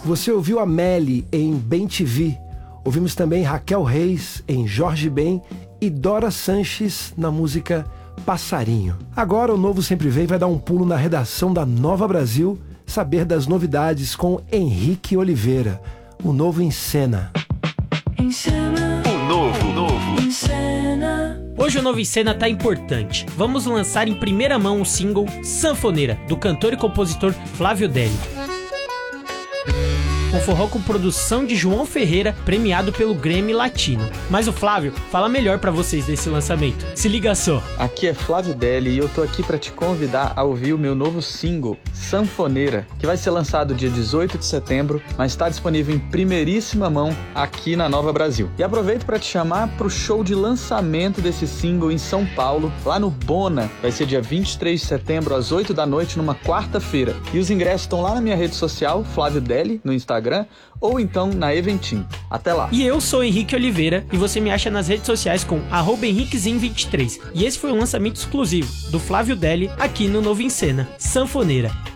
Você ouviu a Melly em Bem TV. Ouvimos também Raquel Reis em Jorge Ben e Dora Sanches na música Passarinho. Agora o Novo Sempre Vem vai dar um pulo na redação da Nova Brasil, saber das novidades com Henrique Oliveira. O Novo em Cena. O Novo em Cena. Hoje o Novo em Cena tá importante. Vamos lançar em primeira mão o single Sanfoneira, do cantor e compositor Flávio Deli. Um forró com produção de João Ferreira, premiado pelo Grammy Latino. Mas o Flávio fala melhor pra vocês desse lançamento. Se liga só. Aqui é Flávio Deli e eu tô aqui pra te convidar a ouvir o meu novo single, Sanfoneira, que vai ser lançado dia 18 de setembro, mas está disponível em primeiríssima mão aqui na Nova Brasil. E aproveito pra te chamar pro show de lançamento desse single em São Paulo, lá no Bona. Vai ser dia 23 de setembro, às 8 da noite, numa quarta-feira. E os ingressos estão lá na minha rede social, Flávio Deli, no Instagram, ou então na Eventim. Até lá. E eu sou Henrique Oliveira e você me acha nas redes sociais com @henriquezinho23. E esse foi um lançamento exclusivo do Flávio Deli aqui no Novo em Cena, Sanfoneira.